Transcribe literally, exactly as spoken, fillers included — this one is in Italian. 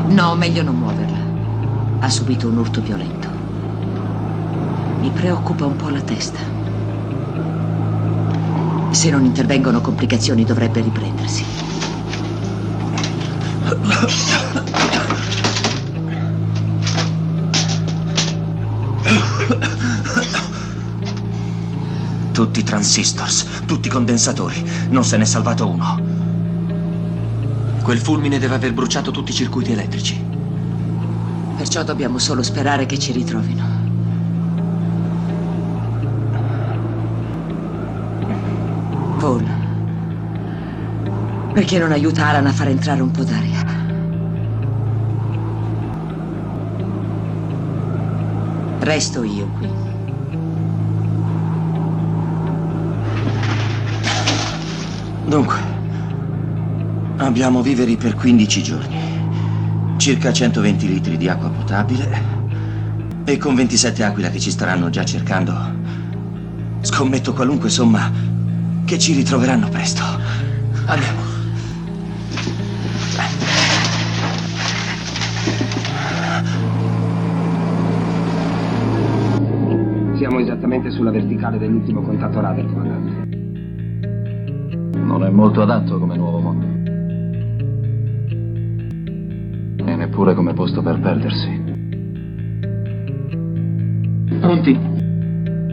No, meglio non muoverla. Ha subito un urto violento. Mi preoccupa un po' la testa. Se non intervengono complicazioni dovrebbe riprendersi. Tutti transistors, tutti condensatori. Non se n'è salvato uno. Quel fulmine deve aver bruciato tutti i circuiti elettrici. Perciò dobbiamo solo sperare che ci ritrovino. Paul, perché non aiuta Alan a far entrare un po' d'aria? Resto io qui. Dunque, abbiamo viveri per quindici giorni, circa centoventi litri di acqua potabile e con ventisette aquila che ci staranno già cercando, scommetto qualunque somma che ci ritroveranno presto. Andiamo. Siamo esattamente sulla verticale dell'ultimo contatto radar, comandante. Non è molto adatto come nuovo mondo. E neppure come posto per perdersi. Pronti?